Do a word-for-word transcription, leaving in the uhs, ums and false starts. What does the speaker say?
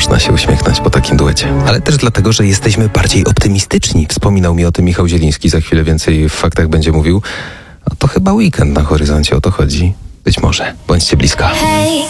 można się uśmiechnąć po takim duecie. Ale też dlatego, że jesteśmy bardziej optymistyczni. Wspominał mi o tym Michał Zieliński, za chwilę więcej w faktach będzie mówił. A to chyba weekend na horyzoncie, o to chodzi. Być może. Bądźcie blisko. Hej,